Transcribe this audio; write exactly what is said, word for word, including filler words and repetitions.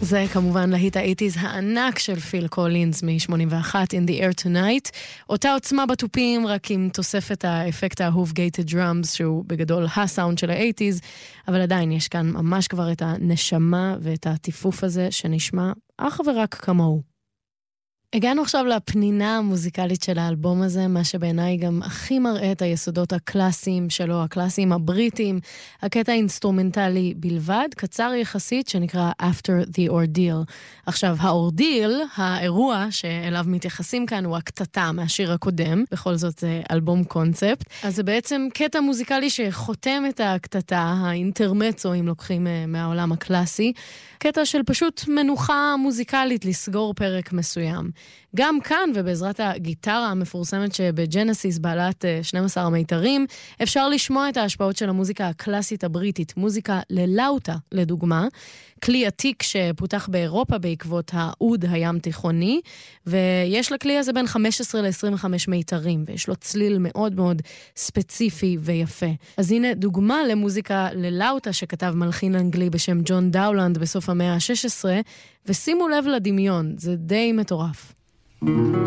זה כמובן להיט ה-שמונים הענק של פיל קולינס מ-שמונים ואחת, In the Air Tonight. אותה עוצמה בטופים, רק עם תוספת האפקט האהוב Gated Drums, שהוא בגדול הסאונד של ה-שמונים, אבל עדיין יש כאן ממש כבר את הנשמה ואת הטיפוף הזה שנשמע אך ורק כמוהו. הגענו עכשיו לפנינה המוזיקלית של האלבום הזה, מה שבעיניי גם הכי מראה את היסודות הקלאסיים שלו, הקלאסיים הבריטיים, הקטע האינסטרומנטלי בלבד, קצר יחסית, שנקרא After the Ordeal. עכשיו, האורדיל, האירוע שאליו מתייחסים כאן, הוא הקטטה מהשיר הקודם, בכל זאת זה אלבום קונספט, אז זה בעצם קטע מוזיקלי שחותם את הקטטה, האינטרמצו, אם לוקחים מהעולם הקלאסי, קטע של פשוט מנוחה מוזיקלית לסגור פרק מסוים. גם כאן, ובעזרת הגיטרה המפורסמת שבג'נסיס בעלת שנים עשר המיתרים, אפשר לשמוע את ההשפעות של המוזיקה הקלאסית הבריטית, מוזיקה ללאוטה, לדוגמה, כלי עתיק שפותח באירופה בעקבות האוד הים תיכוני, ויש לכלי הזה בין חמש עשרה ל-עשרים וחמש מיתרים, ויש לו צליל מאוד מאוד ספציפי ויפה. אז הנה דוגמה למוזיקה ללאוטה שכתב מלחין אנגלי בשם ג'ון דאולנד בסוף המאה ה-שש עשרה, ושימו לב לדמיון, זה די מטורף.